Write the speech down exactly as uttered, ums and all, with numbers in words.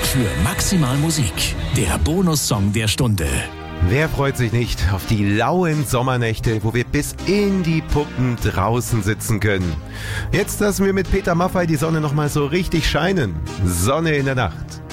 für Maximal Musik, der Bonussong der Stunde. Wer freut sich nicht auf die lauen Sommernächte, wo wir bis in die Puppen draußen sitzen können? Jetzt lassen wir mit Peter Maffay die Sonne nochmal so richtig scheinen. Sonne in der Nacht.